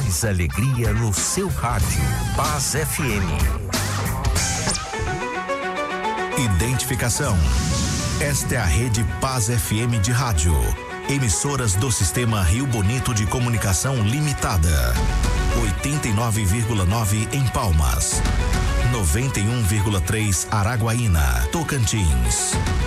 Mais alegria no seu rádio. Paz FM. Identificação. Esta é a Rede Paz FM de rádio. Emissoras do Sistema Rio Bonito de Comunicação Limitada. 89,9 em Palmas. 91,3 Araguaína, Tocantins.